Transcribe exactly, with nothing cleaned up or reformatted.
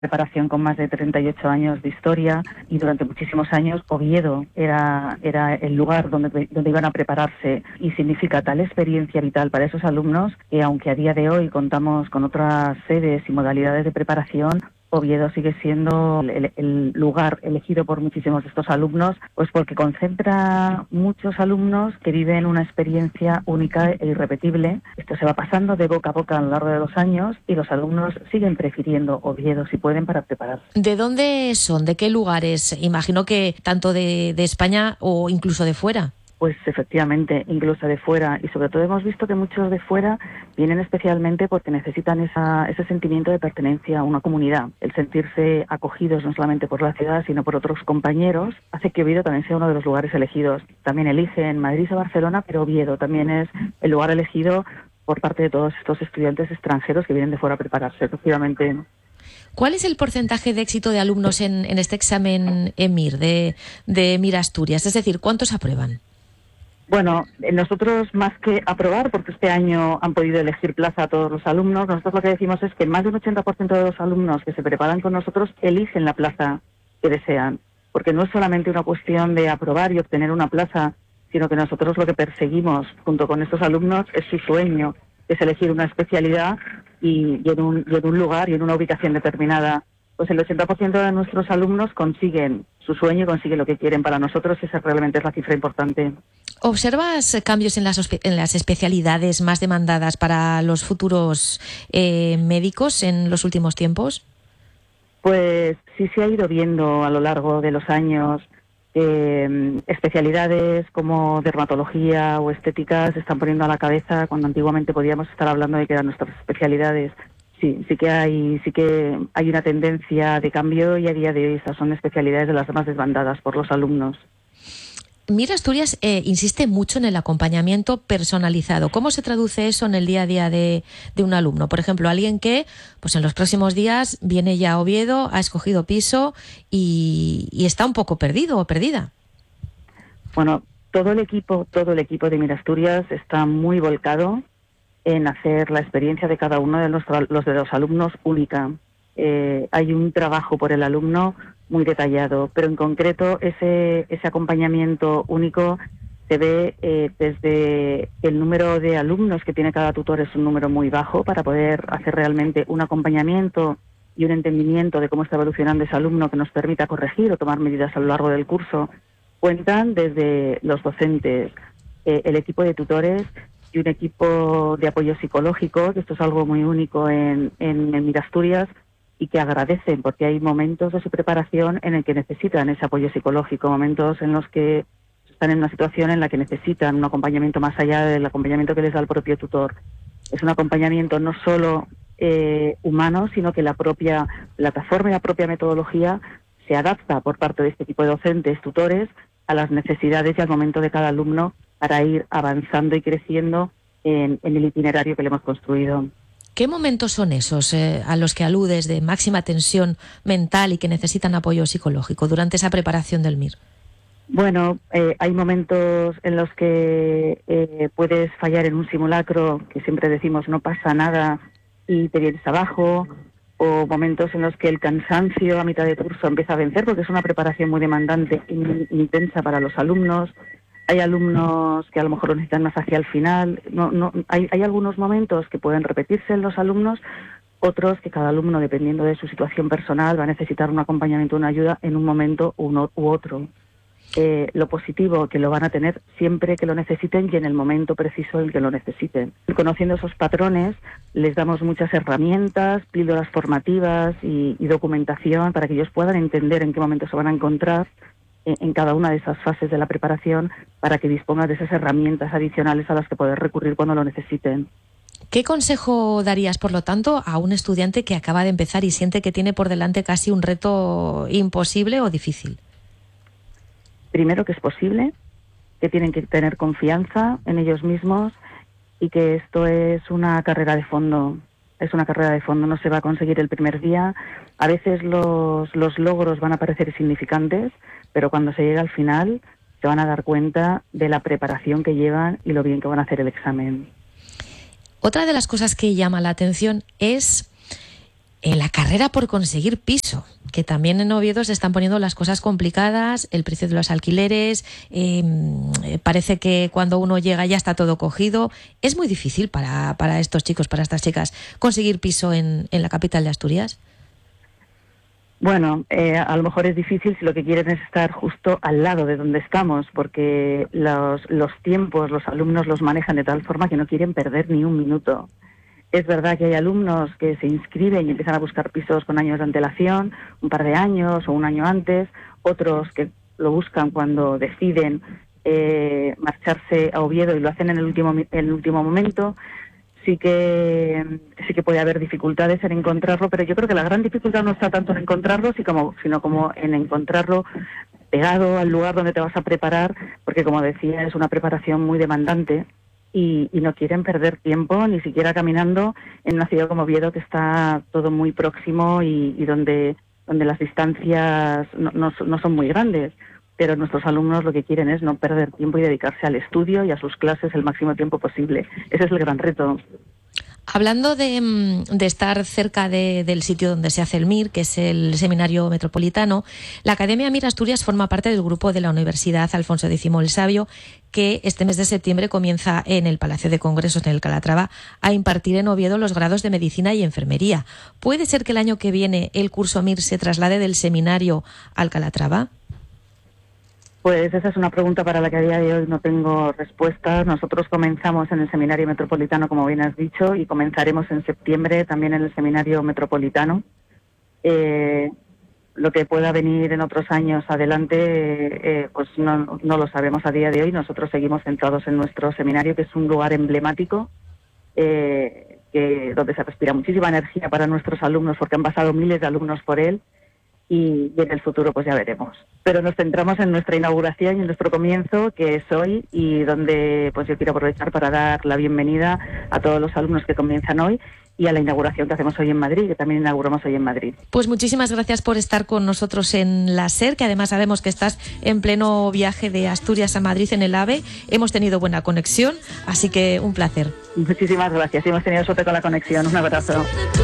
preparación con más de treinta y ocho años de historia, y durante muchísimos años Oviedo era, era el lugar donde, donde iban a prepararse, y significa tal experiencia vital para esos alumnos que, aunque a día de hoy contamos con otras sedes y modalidades de preparación, Oviedo sigue siendo el, el lugar elegido por muchísimos de estos alumnos, pues porque concentra muchos alumnos que viven una experiencia única e irrepetible. Esto se va pasando de boca a boca a lo largo de los años, y los alumnos siguen prefiriendo Oviedo si pueden para prepararse. ¿De dónde son? ¿De qué lugares? Imagino que tanto de, de España o incluso de fuera. Pues efectivamente, incluso de fuera, y sobre todo hemos visto que muchos de fuera vienen especialmente porque necesitan esa, ese sentimiento de pertenencia a una comunidad. El sentirse acogidos no solamente por la ciudad, sino por otros compañeros, hace que Oviedo también sea uno de los lugares elegidos. También eligen Madrid o Barcelona, pero Oviedo también es el lugar elegido por parte de todos estos estudiantes extranjeros que vienen de fuera a prepararse, efectivamente. ¿Cuál es el porcentaje de éxito de alumnos en, en este examen EMIR, de, de EMIR Asturias? Es decir, ¿cuántos aprueban? Bueno, nosotros más que aprobar, porque este año han podido elegir plaza a todos los alumnos, nosotros lo que decimos es que más de un ochenta por ciento de los alumnos que se preparan con nosotros eligen la plaza que desean, porque no es solamente una cuestión de aprobar y obtener una plaza, sino que nosotros lo que perseguimos junto con estos alumnos es su sueño, es elegir una especialidad y, y, en un, y en un lugar y en una ubicación determinada. Pues el ochenta por ciento de nuestros alumnos consiguen su sueño y consiguen lo que quieren. Para nosotros esa realmente es la cifra importante. ¿Observas cambios en las, en las especialidades más demandadas para los futuros eh, médicos en los últimos tiempos? Pues sí se ha ido viendo a lo largo de los años eh, especialidades como dermatología o estética se están poniendo a la cabeza cuando antiguamente podíamos estar hablando de que eran nuestras especialidades. Sí, sí que hay, sí que hay una tendencia de cambio, y a día de hoy estas son especialidades de las más demandadas por los alumnos. EMIR Asturias eh, insiste mucho en el acompañamiento personalizado. ¿Cómo se traduce eso en el día a día de, de un alumno? Por ejemplo, alguien que pues en los próximos días viene ya a Oviedo, ha escogido piso y, y está un poco perdido o perdida. Bueno, todo el equipo, todo el equipo de EMIR Asturias está muy volcado en hacer la experiencia de cada uno de nuestros, los de los alumnos única. Eh, hay un trabajo por el alumno muy detallado, pero en concreto ese, ese acompañamiento único se ve eh, desde el número de alumnos que tiene cada tutor, es un número muy bajo para poder hacer realmente un acompañamiento y un entendimiento de cómo está evolucionando ese alumno que nos permita corregir o tomar medidas a lo largo del curso. Cuentan desde los docentes, eh, el equipo de tutores y un equipo de apoyo psicológico, que esto es algo muy único en, en, en EMIR Asturias, y que agradecen porque hay momentos de su preparación en el que necesitan ese apoyo psicológico, momentos en los que están en una situación en la que necesitan un acompañamiento más allá del acompañamiento que les da el propio tutor. Es un acompañamiento no solo eh, humano, sino que la propia plataforma y la propia metodología se adapta por parte de este tipo de docentes, tutores, a las necesidades y al momento de cada alumno para ir avanzando y creciendo en, en el itinerario que le hemos construido. ¿Qué momentos son esos eh, a los que aludes de máxima tensión mental y que necesitan apoyo psicológico durante esa preparación del EMIR? Bueno, eh, hay momentos en los que eh, puedes fallar en un simulacro, que siempre decimos no pasa nada y te vienes abajo, o momentos en los que el cansancio a mitad de curso empieza a vencer porque es una preparación muy demandante e intensa para los alumnos. Hay alumnos que a lo mejor lo necesitan más hacia el final. No, no, hay, hay algunos momentos que pueden repetirse en los alumnos, otros que cada alumno, dependiendo de su situación personal, va a necesitar un acompañamiento, una ayuda en un momento uno u otro. Eh, lo positivo, que lo van a tener siempre que lo necesiten y en el momento preciso en que lo necesiten. Conociendo esos patrones, les damos muchas herramientas, píldoras formativas y, y documentación para que ellos puedan entender en qué momento se van a encontrar en, en cada una de esas fases de la preparación, para que dispongan de esas herramientas adicionales a las que poder recurrir cuando lo necesiten. ¿Qué consejo darías, por lo tanto, a un estudiante que acaba de empezar y siente que tiene por delante casi un reto imposible o difícil? Primero, que es posible, que tienen que tener confianza en ellos mismos y que esto es una carrera de fondo. Es una carrera de fondo, no se va a conseguir el primer día. A veces los, los logros van a parecer insignificantes, pero cuando se llega al final se van a dar cuenta de la preparación que llevan y lo bien que van a hacer el examen. Otra de las cosas que llama la atención es en la carrera por conseguir piso, que también en Oviedo se están poniendo las cosas complicadas, el precio de los alquileres, eh, parece que cuando uno llega ya está todo cogido. Es muy difícil para, para estos chicos, para estas chicas, conseguir piso en, en la capital de Asturias. Bueno, eh, a lo mejor es difícil si lo que quieren es estar justo al lado de donde estamos, porque los, los tiempos, los alumnos los manejan de tal forma que no quieren perder ni un minuto. Es verdad que hay alumnos que se inscriben y empiezan a buscar pisos con años de antelación, un par de años o un año antes, otros que lo buscan cuando deciden eh, marcharse a Oviedo y lo hacen en el último en el último momento. Sí que sí que puede haber dificultades en encontrarlo, pero yo creo que la gran dificultad no está tanto en encontrarlo, sino como, sino como en encontrarlo pegado al lugar donde te vas a preparar, porque como decía, es una preparación muy demandante. Y, y no quieren perder tiempo ni siquiera caminando en una ciudad como Oviedo, que está todo muy próximo y, y donde donde las distancias no, no, no son muy grandes, pero nuestros alumnos lo que quieren es no perder tiempo y dedicarse al estudio y a sus clases el máximo tiempo posible. Ese es el gran reto. Hablando de, de estar cerca de, del sitio donde se hace el M I R, que es el Seminario Metropolitano, la Academia M I R Asturias forma parte del grupo de la Universidad Alfonso X el Sabio, que este mes de septiembre comienza en el Palacio de Congresos, en el Calatrava, a impartir en Oviedo los grados de Medicina y Enfermería. ¿Puede ser que el año que viene el curso M I R se traslade del seminario al Calatrava? Pues esa es una pregunta para la que a día de hoy no tengo respuesta. Nosotros comenzamos en el Seminario Metropolitano, como bien has dicho, y comenzaremos en septiembre también en el Seminario Metropolitano. Eh, lo que pueda venir en otros años adelante, eh, pues no, no lo sabemos a día de hoy. Nosotros seguimos centrados en nuestro seminario, que es un lugar emblemático, eh, que, donde se respira muchísima energía para nuestros alumnos, porque han pasado miles de alumnos por él. Y en el futuro pues ya veremos. Pero nos centramos en nuestra inauguración y en nuestro comienzo, que es hoy, y donde pues yo quiero aprovechar para dar la bienvenida a todos los alumnos que comienzan hoy y a la inauguración que hacemos hoy en Madrid, que también inauguramos hoy en Madrid. Pues muchísimas gracias por estar con nosotros en la SER, que además sabemos que estás en pleno viaje de Asturias a Madrid en el AVE. Hemos tenido buena conexión, así que un placer. Muchísimas gracias. Hemos tenido suerte con la conexión. Un abrazo.